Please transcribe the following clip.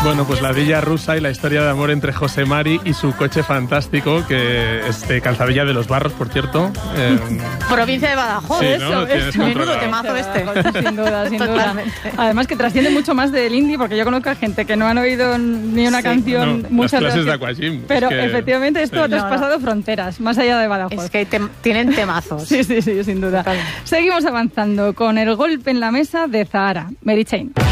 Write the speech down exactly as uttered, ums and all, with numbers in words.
Bueno, pues la villa rusa y la historia de amor entre José Mari y su coche fantástico, que es de Calzadilla de los Barros, por cierto. Eh, Provincia de Badajoz, sí, eso, ¿no? es menudo temazo este. Sin duda, sin duda. Además que trasciende mucho más del indie, porque yo conozco a gente que no han oído ni una sí, canción, no, muchas las clases veces. de Aquagym. Pero es que, efectivamente esto sí. ha traspasado no, no. fronteras, más allá de Badajoz. Es que te, tienen temazos. Sí, sí, sí, sin duda. Total. Seguimos avanzando con el golpe en la mesa de Zahara, Mary Chain.